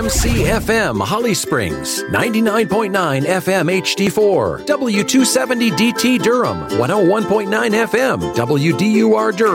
WRMC FM Holly Springs, 99.9 FM HD4, W270 DT Durham, 101.9 FM WDUR Durham.